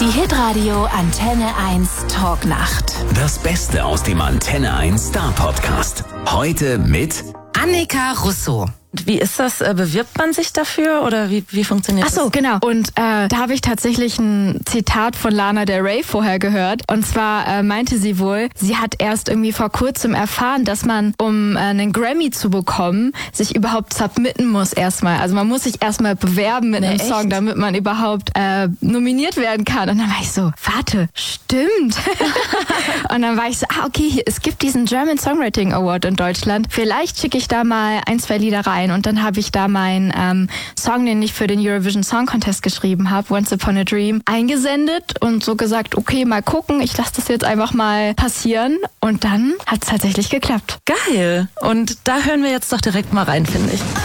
Die Hitradio Antenne 1 Talknacht. Das Beste aus dem Antenne 1 Star Podcast. Heute mit Annika Russo. Wie ist das? Bewirbt man sich dafür oder wie funktioniert das? Ach so, genau. Und da habe ich tatsächlich ein Zitat von Lana Del Rey vorher gehört. Und zwar meinte sie wohl, sie hat erst irgendwie vor kurzem erfahren, dass man, um einen Grammy zu bekommen, sich überhaupt submitten muss erstmal. Also man muss sich erstmal bewerben mit einem Song, damit man überhaupt nominiert werden kann. Und dann war ich so, warte, stimmt. Und dann war ich so, okay, es gibt diesen German Songwriting Award in Deutschland. Vielleicht schicke ich da mal 1, 2 Lieder rein. Und dann habe ich da meinen Song, den ich für den Eurovision Song Contest geschrieben habe, Once Upon a Dream, eingesendet und so gesagt, okay, mal gucken, ich lasse das jetzt einfach mal passieren. Und dann hat es tatsächlich geklappt. Geil. Und da hören wir jetzt doch direkt mal rein, finde ich.